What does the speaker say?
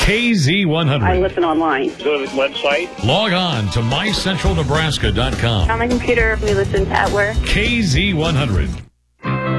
KZ100. I listen online. Go to the website. Log on to mycentralnebraska.com. On my computer, we listen at work. KZ100.